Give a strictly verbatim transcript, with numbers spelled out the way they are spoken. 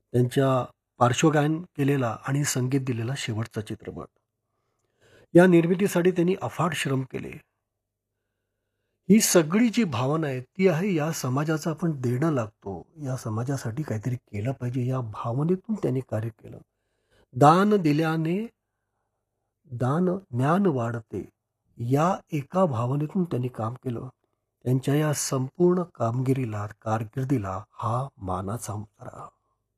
त्यांच्या पार्श्वगायन केलेला आणि संगीत दिलेला शेवटचा चित्रपट. या निर्मितीसाठी त्यांनी अफाट श्रम केले. ही सगळी जी भावना आहे ती आहे या समाजाचं आपण देणं लागतो, या समाजासाठी काहीतरी केलं पाहिजे या भावनेतून त्यांनी कार्य केलं. दान दिल्याने दान ज्ञान वाढते या एका भावनेतून त्यांनी काम केलं. त्यांच्या या संपूर्ण कामगिरीला कारकिर्दीला हा मानाचा मुजरा.